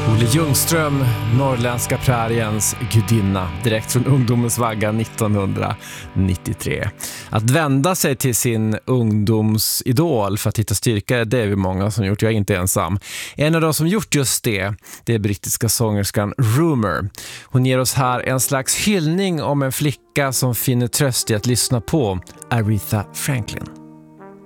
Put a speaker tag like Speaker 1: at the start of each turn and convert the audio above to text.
Speaker 1: Olle Ljungström, norrländska präriens gudinna, direkt från ungdomens vagga 1993. Att vända sig till sin ungdomsidol för att hitta styrka, det är vi många som gjort, jag är inte ensam. En av de som gjort just det är brittiska sångerskan Rumour. Hon ger oss här en slags hyllning om en flicka som finner tröst i att lyssna på Aretha Franklin.